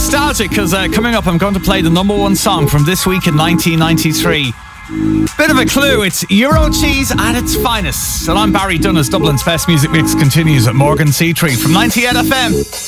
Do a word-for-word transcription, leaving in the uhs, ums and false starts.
nostalgic because uh, coming up I'm going to play the number one song from this week in nineteen ninety-three. Bit of a clue, it's Euro cheese at its finest. And I'm Barry Dunnes. Dublin's best music mix continues at Morgan C three from ninety-eight F M.